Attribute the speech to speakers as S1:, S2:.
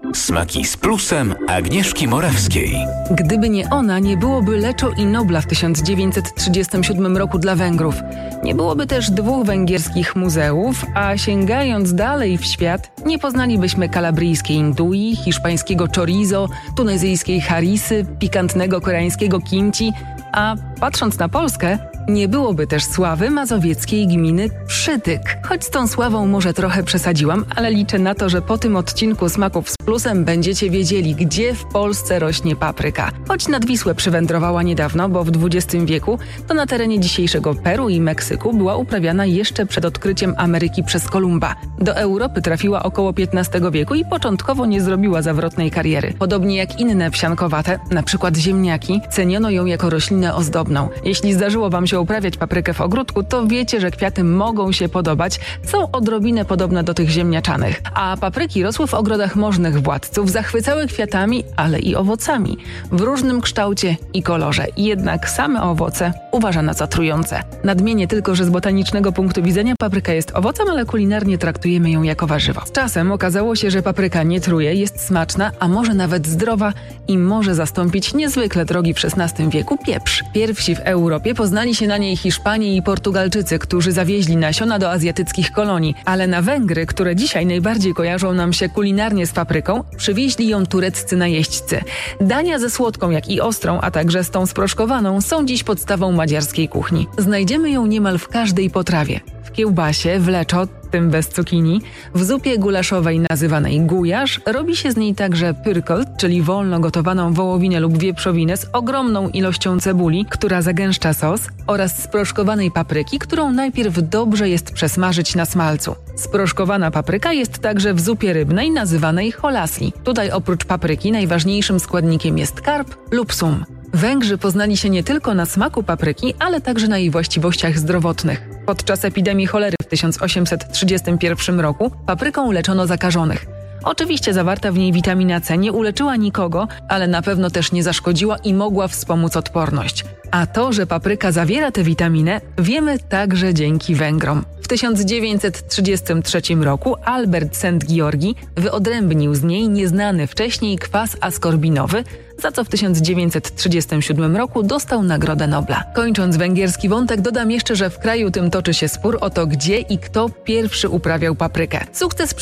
S1: Smaki z plusem Agnieszki Morawskiej.
S2: Gdyby nie ona, nie byłoby Leczo i Nobla w 1937 roku dla Węgrów. Nie byłoby też 2 węgierskich muzeów, a sięgając dalej w świat, nie poznalibyśmy kalabryjskiej indui, hiszpańskiego chorizo, tunezyjskiej harisy, pikantnego koreańskiego kimchi, a patrząc na Polskę, nie byłoby też sławy mazowieckiej gminy Przytyk. Choć z tą sławą może trochę przesadziłam, ale liczę na to, że po tym odcinku Smaków z Plusem będziecie wiedzieli, gdzie w Polsce rośnie papryka. Choć nad Wisłę przywędrowała niedawno, bo w XX wieku to na terenie dzisiejszego Peru i Meksyku była uprawiana jeszcze przed odkryciem Ameryki przez Kolumba. Do Europy trafiła około XV wieku i początkowo nie zrobiła zawrotnej kariery. Podobnie jak inne wsiankowate, np. ziemniaki, ceniono ją jako roślinę ozdobną. Jeśli zdarzyło Wam się uprawiać paprykę w ogródku, to wiecie, że kwiaty mogą się podobać, są odrobinę podobne do tych ziemniaczanych. A papryki rosły w ogrodach możnych władców, zachwycały kwiatami, ale i owocami. W różnym kształcie i kolorze. Jednak same owoce uważano za trujące. Nadmienię tylko, że z botanicznego punktu widzenia papryka jest owocem, ale kulinarnie traktujemy ją jako warzywo. Z czasem okazało się, że papryka nie truje, jest smaczna, a może nawet zdrowa i może zastąpić niezwykle drogi w XVI wieku pieprz. Pierwsi w Europie poznali się na niej Hiszpanie i Portugalczycy, którzy zawieźli nasiona do azjatyckich kolonii, ale na Węgry, które dzisiaj najbardziej kojarzą nam się kulinarnie z papryką, przywieźli ją tureccy najeźdźcy. Dania ze słodką, jak i ostrą, a także z tą sproszkowaną są dziś podstawą madziarskiej kuchni. Znajdziemy ją niemal w każdej potrawie. W kiełbasie, w leczo, tym bez cukinii, w zupie gulaszowej nazywanej gujasz, robi się z niej także pyrkolt, czyli wolno gotowaną wołowinę lub wieprzowinę z ogromną ilością cebuli, która zagęszcza sos, oraz sproszkowanej papryki, którą najpierw dobrze jest przesmażyć na smalcu. Sproszkowana papryka jest także w zupie rybnej nazywanej holasli. Tutaj oprócz papryki najważniejszym składnikiem jest karp lub sum. Węgrzy poznali się nie tylko na smaku papryki, ale także na jej właściwościach zdrowotnych. Podczas epidemii cholery w 1831 roku papryką leczono zakażonych. Oczywiście zawarta w niej witamina C nie uleczyła nikogo, ale na pewno też nie zaszkodziła i mogła wspomóc odporność. A to, że papryka zawiera tę witaminę, wiemy także dzięki Węgrom. W 1933 roku Albert Szent-Giorgi wyodrębnił z niej nieznany wcześniej kwas askorbinowy, za co w 1937 roku dostał Nagrodę Nobla. Kończąc węgierski wątek, dodam jeszcze, że w kraju tym toczy się spór o to, gdzie i kto pierwszy uprawiał paprykę. Sukces